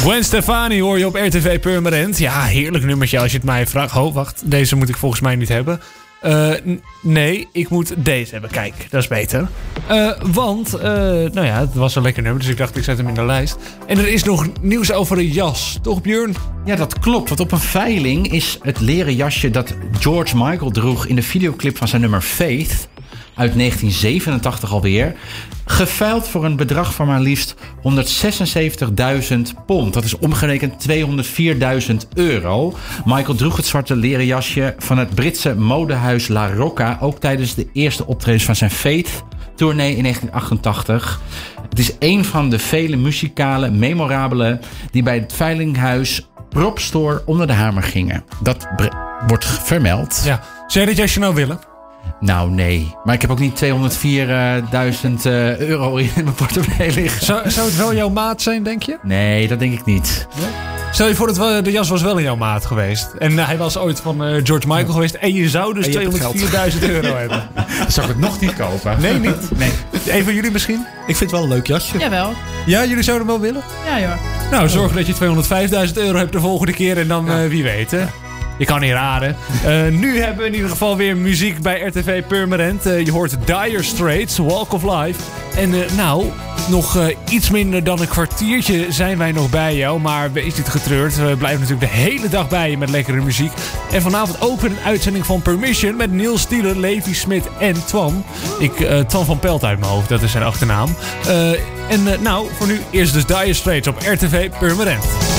Gwen Stefani hoor je op RTV Purmerend. Ja, heerlijk nummertje als je het mij vraagt. Oh, wacht. Deze moet ik volgens mij niet hebben. Nee, ik moet deze hebben. Kijk, dat is beter. Want het was een lekker nummer. Dus ik dacht, ik zet hem in de lijst. En er is nog nieuws over een jas. Toch, Björn? Ja, dat klopt. Want op een veiling is het leren jasje dat George Michael droeg in de videoclip van zijn nummer Faith uit 1987 alweer, geveild voor een bedrag van maar liefst £176.000. Dat is omgerekend €204.000. Michael droeg het zwarte leren jasje van het Britse modehuis La Rocca ook tijdens de eerste optredens van zijn Faith-tournee in 1988. Het is een van de vele muzikale memorabelen die bij het veilinghuis Prop Store onder de hamer gingen. Dat wordt vermeld. Ja. Zou je dit jasje nou willen? Nou, nee. Maar ik heb ook niet €204.000 in mijn portemonnee liggen. Zou het wel jouw maat zijn, denk je? Nee, dat denk ik niet. Nee? Stel je voor dat de jas was wel in jouw maat geweest. En hij was ooit van George Michael geweest. En je zou dus €204.000 hebben. Dan zou ik het nog niet kopen. Nee, niet? Nee. Een van jullie misschien? Ik vind het wel een leuk jasje. Jawel. Ja, jullie zouden hem wel willen? Ja, joh. Nou, zorg dat je €205.000 hebt de volgende keer. En dan wie weet, hè. Je kan niet raden. Nu hebben we in ieder geval weer muziek bij RTV Purmerend. Je hoort Dire Straits, Walk of Life. En nog iets minder dan een kwartiertje zijn wij nog bij jou. Maar wees niet getreurd. We blijven natuurlijk de hele dag bij je met lekkere muziek. En vanavond ook weer een uitzending van Permission met Niels Stieler, Levi Smit en Twan. Twan van Pelt uit mijn hoofd, dat is zijn achternaam. Voor nu eerst dus Dire Straits op RTV Purmerend.